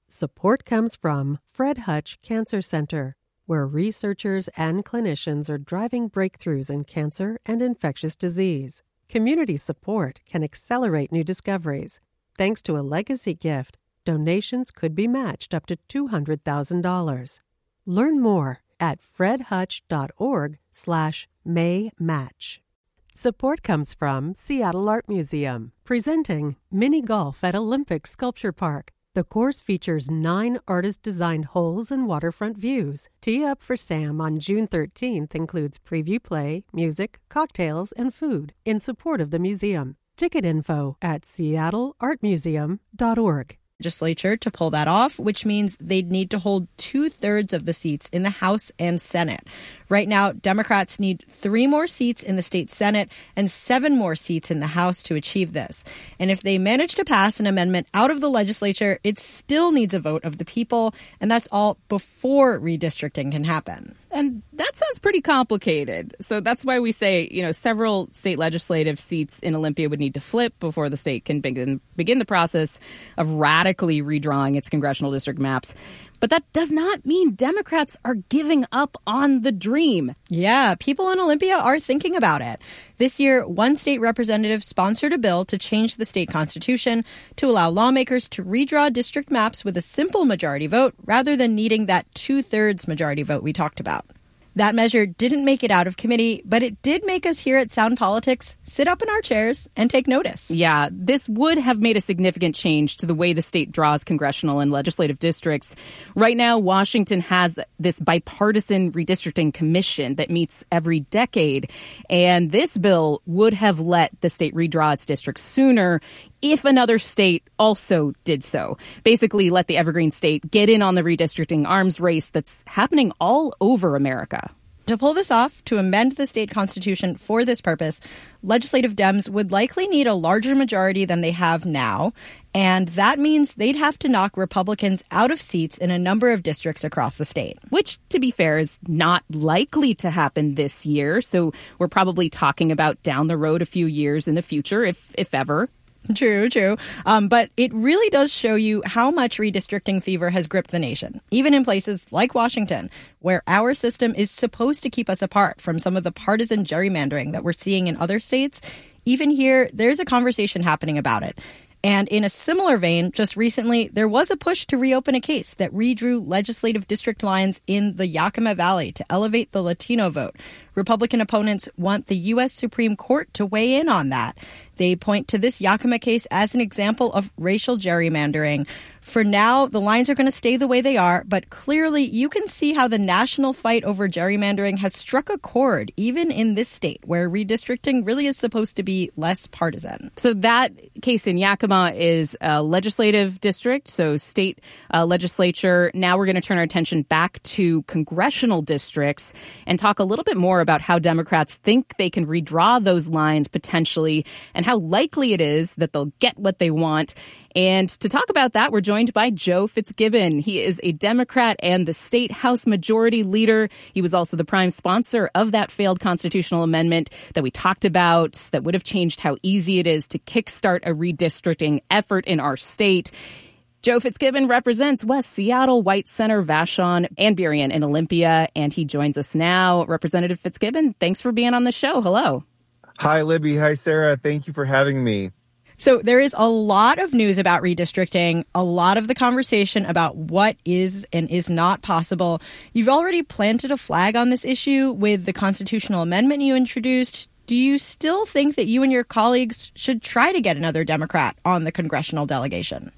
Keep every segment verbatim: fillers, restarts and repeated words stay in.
Support comes from Fred Hutch Cancer Center, where researchers and clinicians are driving breakthroughs in cancer and infectious disease. Community support can accelerate new discoveries. Thanks to a legacy gift, donations could be matched up to two hundred thousand dollars. Learn more at fredhutch.org slash maymatch. Support comes from Seattle Art Museum, presenting Mini Golf at Olympic Sculpture Park. The course features nine artist-designed holes and waterfront views. Tee Up for Sam on June thirteenth includes preview play, music, cocktails, and food in support of the museum. Ticket info at seattle art museum dot org. Legislature to pull that off, which means they'd need to hold two-thirds of the seats in the House and Senate. Right now, Democrats need three more seats in the state Senate and seven more seats in the House to achieve this. And if they manage to pass an amendment out of the legislature, it still needs a vote of the people, and that's all before redistricting can happen. And that sounds pretty complicated. So that's why we say, you know, several state legislative seats in Olympia would need to flip before the state can begin, begin the process of radically redrawing its congressional district maps. But that does not mean Democrats are giving up on the dream. Yeah, people in Olympia are thinking about it. This year, one state representative sponsored a bill to change the state constitution to allow lawmakers to redraw district maps with a simple majority vote rather than needing that two-thirds majority vote we talked about. That measure didn't make it out of committee, but it did make us here at Sound Politics sit up in our chairs and take notice. Yeah, this would have made a significant change to the way the state draws congressional and legislative districts. Right now, Washington has this bipartisan redistricting commission that meets every decade. And this bill would have let the state redraw its districts sooner if another state also did so. Basically, let the Evergreen State get in on the redistricting arms race that's happening all over America. To pull this off, to amend the state constitution for this purpose, legislative Dems would likely need a larger majority than they have now, and that means they'd have to knock Republicans out of seats in a number of districts across the state. Which, to be fair, is not likely to happen this year, so we're probably talking about down the road a few years in the future, if if ever. True, true. Um, but it really does show you how much redistricting fever has gripped the nation, even in places like Washington, where our system is supposed to keep us apart from some of the partisan gerrymandering that we're seeing in other states. Even here, there's a conversation happening about it. And in a similar vein, just recently, there was a push to reopen a case that redrew legislative district lines in the Yakima Valley to elevate the Latino vote. Republican opponents want the U S Supreme Court to weigh in on that. They point to this Yakima case as an example of racial gerrymandering. For now, the lines are going to stay the way they are, but clearly you can see how the national fight over gerrymandering has struck a chord, even in this state, where redistricting really is supposed to be less partisan. So that case in Yakima is a legislative district, so state uh, legislature. Now we're going to turn our attention back to congressional districts and talk a little bit more about how Democrats think they can redraw those lines potentially and how likely it is that they'll get what they want. And to talk about that, we're joined by Joe Fitzgibbon. He is a Democrat and the state House Majority Leader. He was also the prime sponsor of that failed constitutional amendment that we talked about that would have changed how easy it is to kickstart a redistricting effort in our state. Joe Fitzgibbon represents West Seattle, White Center, Vashon, and Burien in Olympia, and he joins us now. Representative Fitzgibbon, thanks for being on the show. Hello. Hi, Libby. Hi, Sarah. Thank you for having me. So there is a lot of news about redistricting, a lot of the conversation about what is and is not possible. You've already planted a flag on this issue with the constitutional amendment you introduced. Do you still think that you and your colleagues should try to get another Democrat on the congressional delegation?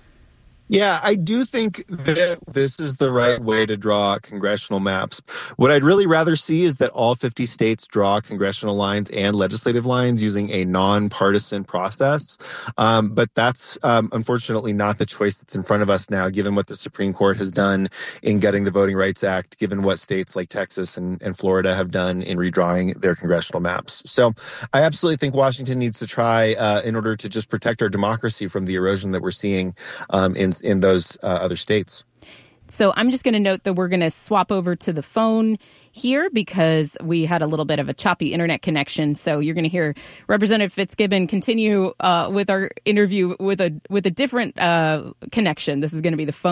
Yeah, I do think that this is the right way to draw congressional maps. What I'd really rather see is that all fifty states draw congressional lines and legislative lines using a nonpartisan process. Um, but that's um, unfortunately not the choice that's in front of us now, given what the Supreme Court has done in getting the Voting Rights Act, given what states like Texas and, and Florida have done in redrawing their congressional maps. So I absolutely think Washington needs to try uh, in order to just protect our democracy from the erosion that we're seeing um, in in those uh, other states. So I'm just going to note that we're going to swap over to the phone here because we had a little bit of a choppy internet connection. So you're going to hear Representative Fitzgibbon continue uh, with our interview with a with a different uh, connection. This is going to be the phone.